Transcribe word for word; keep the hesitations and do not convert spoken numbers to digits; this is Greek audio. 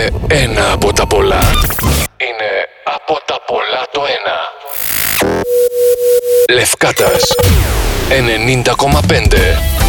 ένα από τα πολλά. Είναι από τα πολλά το ένα. Λευκάτας ενενήντα κόμμα πέντε.